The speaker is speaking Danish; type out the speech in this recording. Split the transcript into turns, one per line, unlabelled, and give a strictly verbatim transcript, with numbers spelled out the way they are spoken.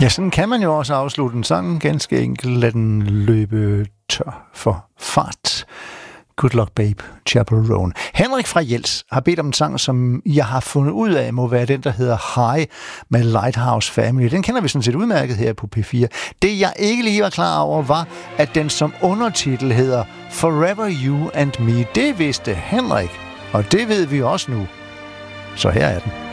Ja, sådan kan man jo også afslutte en sang, ganske enkelt. Lad den løbe tør for fart. Good Luck Babe, Chaperone. Henrik fra Jels har bedt om en sang, som jeg har fundet ud af, må være den, der hedder High med Lighthouse Family. Den kender vi sådan set udmærket her på P fire. Det, jeg ikke lige var klar over, var, at den som undertitel hedder Forever You and Me. Det vidste Henrik, og det ved vi også nu. Så her er den.